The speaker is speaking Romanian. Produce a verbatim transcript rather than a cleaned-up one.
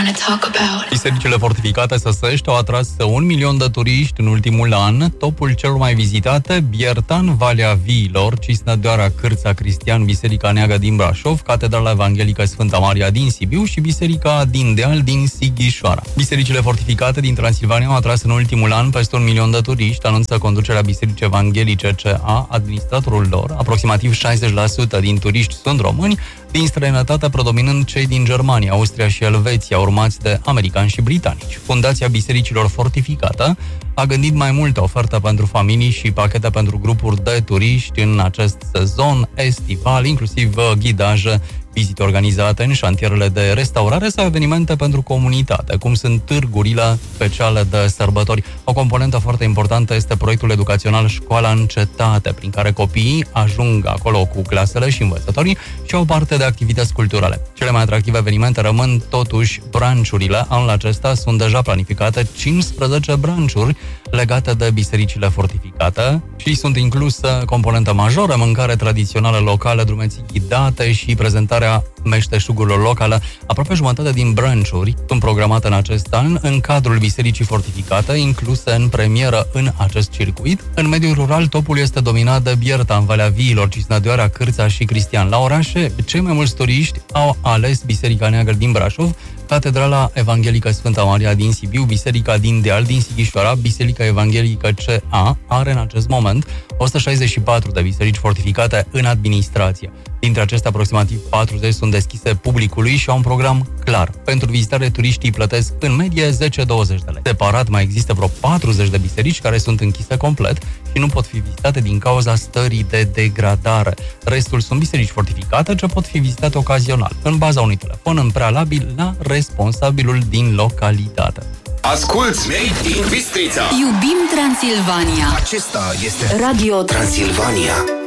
Bisericile fortificate Săsești au atras un milion de turiști în ultimul an. Topul celor mai vizitate: Biertan, Valea Viilor, Cisnădeoara Cârța Cristian, Biserica Neagă din Brașov, Catedrala Evanghelică Sfânta Maria din Sibiu și Biserica din Deal din Sighișoara. Bisericile fortificate din Transilvania au atras în ultimul an peste un milion de turiști, anunță conducerea Bisericii Evanghelice C A, administratorul lor. Aproximativ șaizeci la sută din turiști sunt români, din străinătate predominând cei din Germania, Austria și Elveția, urmați de americani și britanici. Fundația Bisericilor Fortificate a gândit mai multe oferte pentru familii și pachete pentru grupuri de turiști în acest sezon estival, inclusiv ghidaje, vizite organizate în șantierele de restaurare sau evenimente pentru comunitate, cum sunt târgurile speciale de sărbători. O componentă foarte importantă este proiectul educațional Școala în Cetate, prin care copiii ajung acolo cu clasele și învățătorii și au parte de activități culturale. Cele mai atractive evenimente rămân totuși branșurile. Anul acesta sunt deja planificate cincisprezece branșuri legate de bisericile fortificate și sunt incluse componente majore: mâncare tradițională locală, drumeții ghidate și prezentarea meșteșugurilor locale. Aproape jumătate din branșuri sunt programate în acest an în cadrul Bisericii Fortificate, incluse în premieră în acest circuit. În mediul rural, topul este dominat de Biertan, Valea Viilor, Cisnădeoara, Cârța și Cristian. La orașe, cei mai mulți turiști au ales Biserica Neagră din Brașov, Catedrala Evanghelică Sfânta Maria din Sibiu, Biserica din Deal din Sighișoara. Biserica Evanghelică C A are în acest moment o sută șaizeci și patru de biserici fortificate în administrație. Dintre acestea, aproximativ patruzeci sunt deschise publicului și au un program clar. Pentru vizitare, turiștii plătesc în medie zece douăzeci de lei. Separat, mai există vreo patruzeci de biserici care sunt închise complet și nu pot fi vizitate din cauza stării de degradare. Restul sunt biserici fortificate ce pot fi vizitate ocazional, în baza unui telefon în prealabil la responsabilul din localitate. Asculți Made in Bistrița! Iubim Transilvania! Acesta este Radio Transilvania.